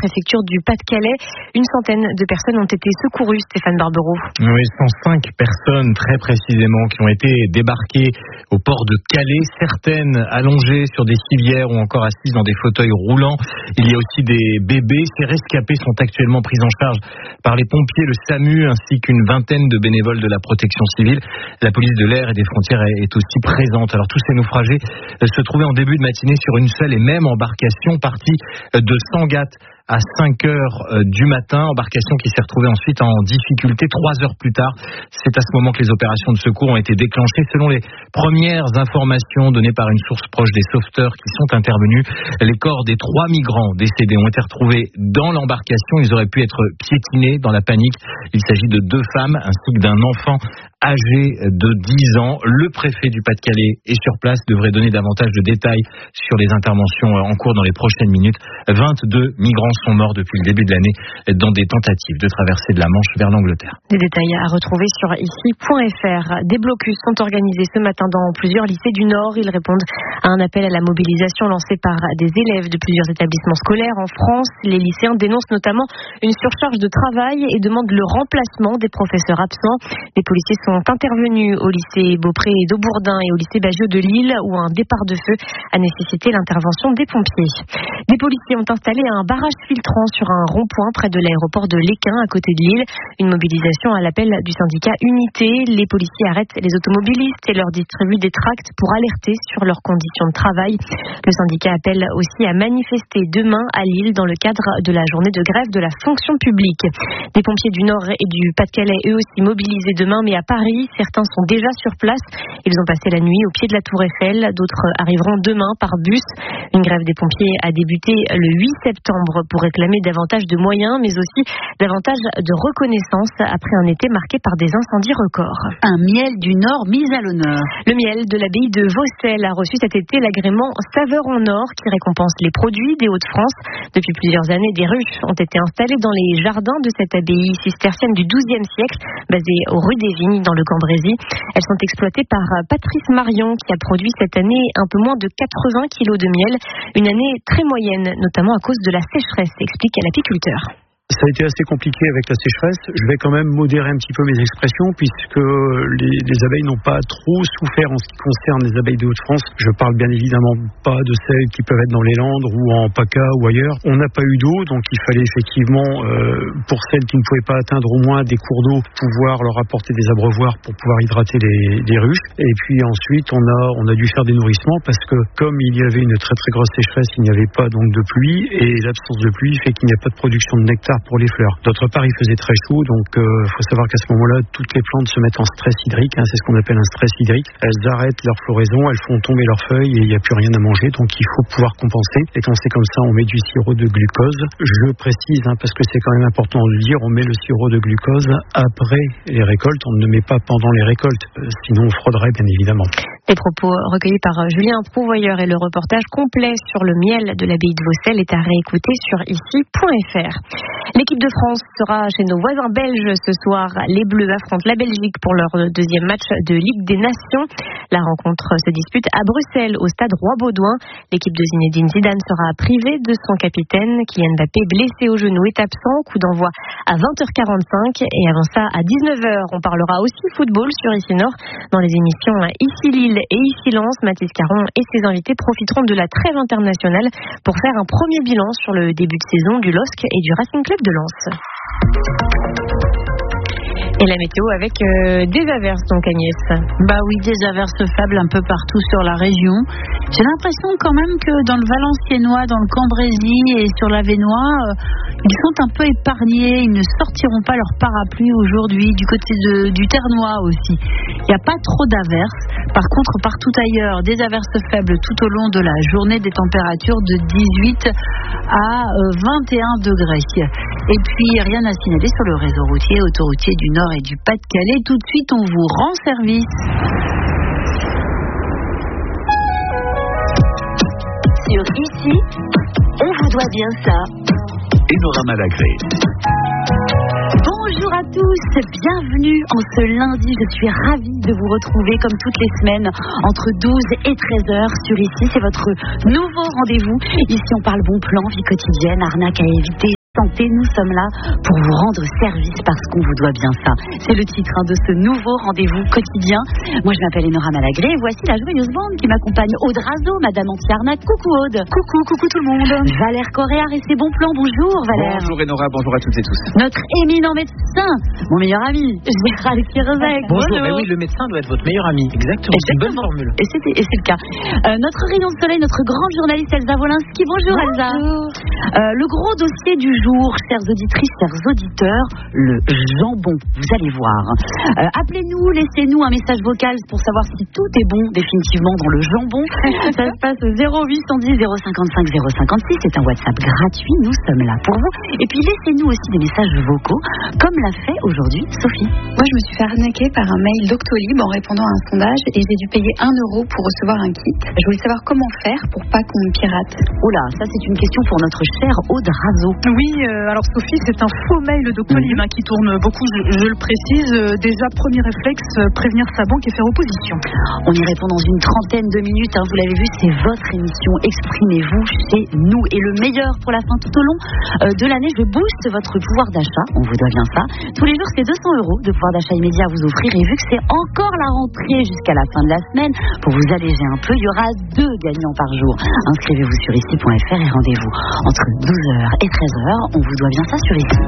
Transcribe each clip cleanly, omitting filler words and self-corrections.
préfecture du Pas-de-Calais. Une centaine de personnes ont été secourues, Stéphane Barbereau. Oui, 105 personnes très précisément qui ont été débarquées au port de Calais, certaines allongées sur des civières ou encore assises dans des fauteuils roulants. Il y a aussi des bébés. Ces rescapés sont actuellement pris en charge par les pompiers, le SAMU ainsi qu'une vingtaine de bénévoles de la protection civile. La police de l'air et des frontières est aussi présente. Alors tous ces naufragés se trouvaient en début de matinée sur une seule et même embarcation partie de Sangatte à 5 heures du matin, embarcation qui s'est retrouvée ensuite en difficulté 3 heures plus tard. C'est à ce moment que les opérations de secours ont été déclenchées. Selon les premières informations données par une source proche des sauveteurs qui sont intervenus, les corps des 3 migrants décédés ont été retrouvés dans l'embarcation. Ils auraient pu être piétinés dans la panique. Il s'agit de 2 femmes ainsi que d'un enfant âgé de 10 ans. Le préfet du Pas-de-Calais est sur place, devrait donner davantage de détails sur les interventions en cours dans les prochaines minutes. 22 migrants sont morts depuis le début de l'année dans des tentatives de traversée de la Manche vers l'Angleterre. Des détails à retrouver sur ici.fr. Des blocus sont organisés ce matin dans plusieurs lycées du Nord. Ils répondent à un appel à la mobilisation lancé par des élèves de plusieurs établissements scolaires en France. Les lycéens dénoncent notamment une surcharge de travail et demandent le remplacement des professeurs absents. Les policiers sont intervenus au lycée Beaupré d'Aubourdin et au lycée Bagieux de Lille où un départ de feu a nécessité l'intervention des pompiers. Des policiers ont installé un barrage filtrant sur un rond-point près de l'aéroport de Léquin à côté de Lille. Une mobilisation à l'appel du syndicat Unité. Les policiers arrêtent les automobilistes et leur distribuent des tracts pour alerter sur leurs conditions de travail. Le syndicat appelle aussi à manifester demain à Lille dans le cadre de la journée de grève de la fonction publique. Des pompiers du Nord et du Pas-de-Calais eux aussi mobilisés demain, mais à Paris, certains sont déjà sur place. Ils ont passé la nuit au pied de la Tour Eiffel. D'autres arriveront demain par bus. Une grève des pompiers a débuté le 8 septembre pour réclamer davantage de moyens, mais aussi davantage de reconnaissance après un été marqué par des incendies records. Un miel du Nord mis à l'honneur. Le miel de l'abbaye de Vaucelles a reçu cet été l'agrément Saveur en Or qui récompense les produits des Hauts-de-France. Depuis plusieurs années, des ruches ont été installées dans les jardins de cette abbaye cistercienne du XIIe siècle, basée aux rues des Vignes dans le Cambrésis. Elles sont exploitées par Patrice Marion qui a produit cette année un peu moins de 80 kilos de miel. Une année très moyenne, notamment à cause de la sécheresse, explique l'apiculteur. Ça a été assez compliqué avec la sécheresse. Je vais quand même modérer un petit peu mes expressions puisque les abeilles n'ont pas trop souffert en ce qui concerne les abeilles de Hauts-de-France. Je parle bien évidemment pas de celles qui peuvent être dans les Landes ou en PACA ou ailleurs. On n'a pas eu d'eau, donc il fallait effectivement, pour celles qui ne pouvaient pas atteindre au moins des cours d'eau, pouvoir leur apporter des abreuvoirs pour pouvoir hydrater les ruches. Et puis ensuite, on a dû faire des nourrissements parce que comme il y avait une très très grosse sécheresse, il n'y avait pas donc de pluie et l'absence de pluie fait qu'il n'y a pas de production de nectar pour les fleurs. D'autre part, il faisait très chaud, donc faut savoir qu'à ce moment-là, toutes les plantes se mettent en stress hydrique, c'est ce qu'on appelle un stress hydrique. Elles arrêtent leur floraison, elles font tomber leurs feuilles et il n'y a plus rien à manger, donc il faut pouvoir compenser. Et quand c'est comme ça, on met du sirop de glucose. Je précise, parce que c'est quand même important de le dire, on met le sirop de glucose après les récoltes, on ne le met pas pendant les récoltes, sinon on frauderait bien évidemment. Les propos recueillis par Julien Prouvoyeur et le reportage complet sur le miel de l'abbaye de Vaucelles est à réécouter sur ici.fr. L'équipe de France sera chez nos voisins belges ce soir. Les Bleus affrontent la Belgique pour leur deuxième match de Ligue des Nations. La rencontre se dispute à Bruxelles, au stade Roi-Baudouin. L'équipe de Zinedine Zidane sera privée de son capitaine. Kylian Mbappé, blessé au genou, est absent. Coup d'envoi à 20h45. Et avant ça, à 19h, on parlera aussi football sur Ici Nord. Dans les émissions Ici Lille et Ici Lens, Mathis Caron et ses invités profiteront de la trêve internationale pour faire un premier bilan sur le début de saison du LOSC et du Racing Club de Lens. Et la météo avec des averses donc Agnès. Bah oui, des averses faibles un peu partout sur la région. J'ai l'impression quand même que dans le Valenciennois, dans le Cambrésis et sur l'Avesnois, ils sont un peu épargnés. Ils ne sortiront pas leur parapluie aujourd'hui. Du côté du Ternois aussi. Il n'y a pas trop d'averses. Par contre, partout ailleurs, des averses faibles tout au long de la journée, des températures de 18 à 21 degrés. Et puis, rien à signaler sur le réseau routier, autoroutier du Nord et du Pas-de-Calais. Tout de suite, on vous rend service. Sur Ici, on vous doit bien ça. Enora Malagré. Bonjour à tous, bienvenue en ce lundi. Je suis ravie de vous retrouver comme toutes les semaines entre 12 et 13h sur Ici. C'est votre nouveau rendez-vous. Ici, on parle bon plan, vie quotidienne, arnaque à éviter. santé. Nous sommes là pour vous rendre service parce qu'on vous doit bien ça. C'est le titre de ce nouveau rendez-vous quotidien. Moi, je m'appelle Enora Malagré et voici la joyeuse bande qui m'accompagne. Aude Razo, Madame Antiarnac. Coucou Aude. Coucou tout le monde. Valère Corréard et ses bons plans. Bonjour Valère. Bonjour Enora, bonjour à toutes et tous. Notre éminent médecin, mon meilleur ami, Gérald Kirzek. Bonjour. Ben oui, le médecin doit être votre meilleur ami. Exactement. C'est une bonne formule. Et c'est le cas. Notre rayon de soleil, notre grande journaliste Elsa Wolinski. Bonjour Elsa. Le gros dossier du jour, chères auditrices, chers auditeurs, le jambon. Vous allez voir. Appelez-nous, laissez-nous un message vocal pour savoir si tout est bon définitivement dans le jambon. Ça se passe au 0810 055 056. C'est un WhatsApp gratuit. Nous sommes là pour vous. Et puis laissez-nous aussi des messages vocaux, comme l'a fait aujourd'hui Sophie. Moi, je me suis fait arnaquer par un mail Doctolib en répondant à un sondage et j'ai dû payer 1 euro pour recevoir un kit. Je voulais savoir comment faire pour pas qu'on me pirate. Oh là, ça c'est une question pour notre chère Aude Razo. Oui, alors Sophie, c'est un faux mail Doctolib qui tourne beaucoup, je le précise. Déjà, premier réflexe, prévenir sa banque et faire opposition. On y répond dans une trentaine de minutes. Vous l'avez vu, c'est votre émission. Exprimez-vous chez nous. Et le meilleur pour la fin tout au long de l'année, je booste votre pouvoir d'achat. On vous doit bien ça. Tous les jours, c'est 200 € de pouvoir d'achat immédiat à vous offrir. Et vu que c'est encore la rentrée jusqu'à la fin de la semaine, pour vous alléger un peu, il y aura 2 gagnants par jour. Inscrivez-vous sur ici.fr et rendez-vous entre 12h et 13h. On vous doit bien ça sur ici.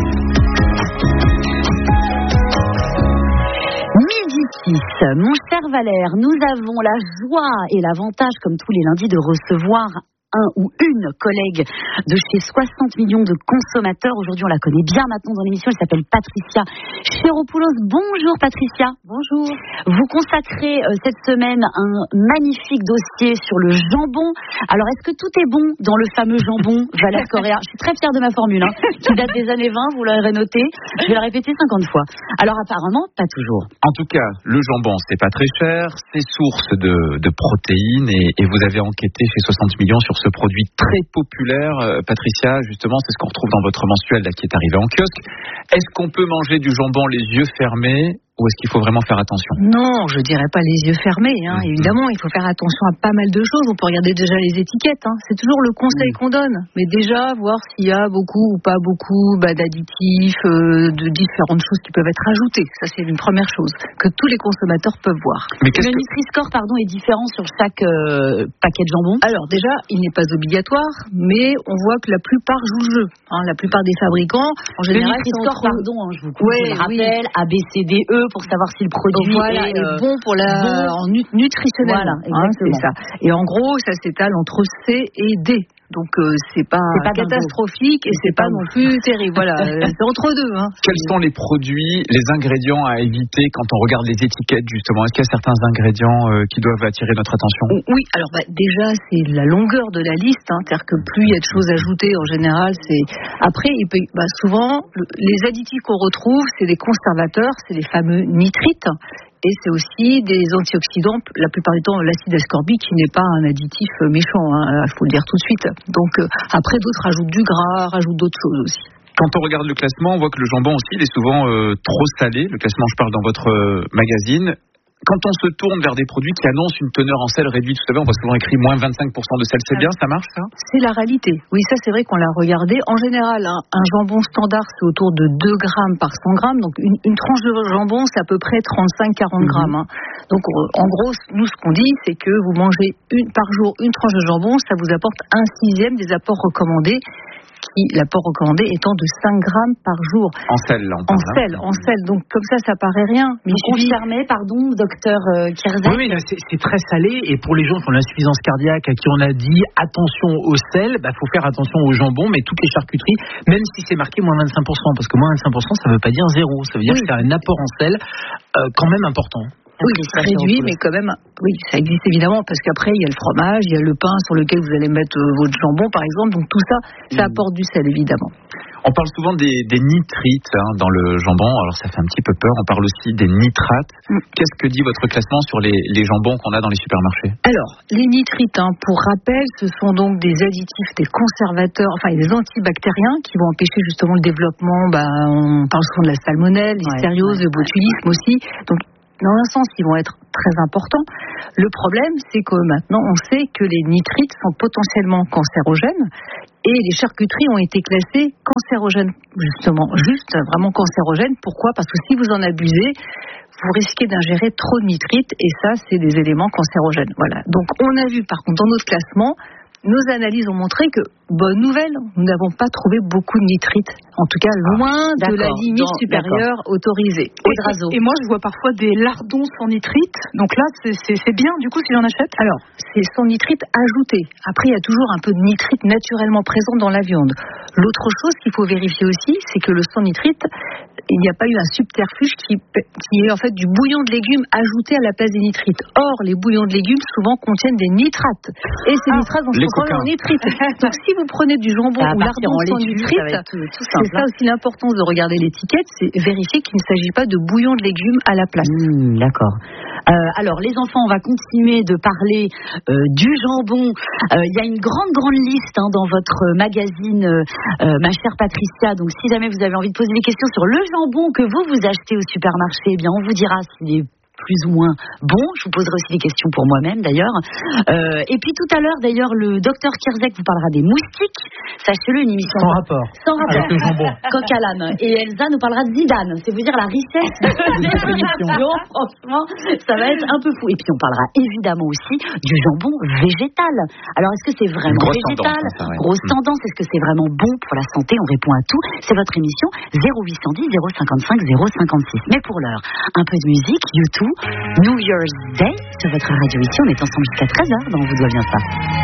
12h06, mon cher Valère, nous avons la joie et l'avantage, comme tous les lundis, de recevoir un ou une collègue de chez 60 millions de consommateurs. Aujourd'hui, on la connaît bien maintenant dans l'émission. Elle s'appelle Patricia Chéropoulos. Bonjour Patricia. Bonjour. Vous consacrez cette semaine un magnifique dossier sur le jambon. Alors, est-ce que tout est bon dans le fameux jambon Valère Corréard? Je suis très fière de ma formule, qui date des années 20, vous l'aurez noté. Je vais la répéter 50 fois. Alors, apparemment, pas toujours. En tout cas, le jambon, c'est pas très cher, c'est source de protéines et vous avez enquêté chez 60 millions sur ce produit très populaire. Patricia, justement, c'est ce qu'on retrouve dans votre mensuel là, qui est arrivé en kiosque. Est-ce qu'on peut manger du jambon les yeux fermés ou est-ce qu'il faut vraiment faire attention? Non, je dirais pas les yeux fermés. Évidemment, il faut faire attention à pas mal de choses. On peut regarder déjà les étiquettes. C'est toujours le conseil qu'on donne. Mais déjà, voir s'il y a beaucoup ou pas beaucoup d'additifs, de différentes choses qui peuvent être ajoutées. Ça, c'est une première chose que tous les consommateurs peuvent voir. Mais le Nutri-Score, est différent sur chaque paquet de jambon. Alors déjà, il n'est pas obligatoire, mais on voit que la plupart jouent le jeu. La plupart des fabricants, en général, le Nutri-Score, je vous coupe, je le rappelle, A, B, C, D, E, pour savoir si le produit est bon pour nutritionnellement. Voilà, c'est ça. Et en gros, ça s'étale entre C et D. Donc c'est pas catastrophique et c'est pas non plus terrible. Voilà, c'est entre deux. Quels sont les produits, les ingrédients à éviter quand on regarde les étiquettes justement? Est-ce qu'il y a certains ingrédients qui doivent attirer notre attention? Oui, alors déjà c'est la longueur de la liste, c'est-à-dire que plus il y a de choses ajoutées en général, c'est après souvent les additifs qu'on retrouve, c'est des conservateurs, c'est les fameux nitrites. Et c'est aussi des antioxydants, la plupart du temps l'acide ascorbique qui n'est pas un additif méchant, il faut le dire tout de suite. Donc après d'autres rajoutent du gras, rajoutent d'autres choses aussi. Quand on regarde le classement, on voit que le jambon aussi, il est souvent trop salé. Le classement, je parle dans votre magazine. Quand on se tourne vers des produits qui annoncent une teneur en sel réduite, vous savez, on voit souvent écrit moins 25% de sel, c'est bien, ça marche ça? C'est la réalité. Oui, ça c'est vrai qu'on l'a regardé. En général, un jambon standard, c'est autour de 2 grammes par 100 grammes. Donc une tranche de jambon, c'est à peu près 35-40 grammes. Donc en gros, nous ce qu'on dit, c'est que vous mangez par jour une tranche de jambon, ça vous apporte 1/6 des apports recommandés. L'apport recommandé étant de 5 grammes par jour. En sel, là, on parle. En sel. Donc, comme ça paraît rien. Mais vous confirmez, docteur Kirzek? Oui, c'est très salé. Et pour les gens qui ont l'insuffisance cardiaque, à qui on a dit attention au sel, faut faire attention au jambon, mais toutes les charcuteries, même si c'est marqué moins 25%, parce que moins 25%, ça ne veut pas dire zéro. Ça veut dire que c'est un apport en sel quand même important. Oui, c'est réduit, mais quand même, oui, ça existe évidemment, parce qu'après, il y a le fromage, il y a le pain sur lequel vous allez mettre votre jambon, par exemple. Donc tout ça, ça apporte du sel, évidemment. On parle souvent des nitrites dans le jambon, alors ça fait un petit peu peur. On parle aussi des nitrates. Qu'est-ce que dit votre classement sur les jambons qu'on a dans les supermarchés? Alors, les nitrites, pour rappel, ce sont donc des additifs, des conservateurs, des antibactériens qui vont empêcher justement le développement. On parle souvent de la salmonelle, l'hystériose, le botulisme aussi. Donc, dans un sens, ils vont être très importants. Le problème, c'est que maintenant, on sait que les nitrites sont potentiellement cancérogènes et les charcuteries ont été classées cancérogènes, justement, juste vraiment cancérogènes. Pourquoi ? Parce que si vous en abusez, vous risquez d'ingérer trop de nitrites et ça, c'est des éléments cancérogènes. Voilà. Donc, on a vu, par contre, dans notre classement, nos analyses ont montré que, bonne nouvelle, nous n'avons pas trouvé beaucoup de nitrites. En tout cas, loin de la limite supérieure autorisée. Et moi, je vois parfois des lardons sans nitrite. Donc là, c'est bien, du coup, si j'en achète ? Alors, c'est sans nitrite ajouté. Après, il y a toujours un peu de nitrite naturellement présent dans la viande. L'autre chose qu'il faut vérifier aussi, c'est que le sans nitrite, il n'y a pas eu un subterfuge qui est en fait du bouillon de légumes ajouté à la place des nitrites. Or, les bouillons de légumes souvent contiennent des nitrates. Et ces nitrates vont se transformer en nitrites. Donc, si vous prenez du jambon ou lardon sans nitrite, c'est ça aussi l'importance de regarder l'étiquette, c'est vérifier qu'il ne s'agit pas de bouillon de légumes à la place. D'accord. Alors, les enfants, on va continuer de parler du jambon. Il y a une grande liste dans votre magazine, ma chère Patricia. Donc, si jamais vous avez envie de poser des questions sur le jambon que vous achetez au supermarché, eh bien, on vous dira s'il est plus ou moins bon. Je vous poserai aussi des questions pour moi-même d'ailleurs. Et puis tout à l'heure d'ailleurs, le docteur Kierzek vous parlera des moustiques. Sachez-le, une émission sans rapport avec le jambon. Coq à l'âne. Et Elsa nous parlera de Zidane. C'est vous dire la richesse de cette émission. Franchement, ça va être un peu fou. Et puis on parlera évidemment aussi du jambon végétal. Alors est-ce que c'est vraiment végétal ? Grosse tendance. Est-ce que c'est vraiment bon pour la santé ? On répond à tout. C'est votre émission 0810 055 056. Mais pour l'heure, un peu de musique, YouTube. New Year's Day sur votre radio ici. On est ensemble jusqu'à 13h dans Vous doit bien ça.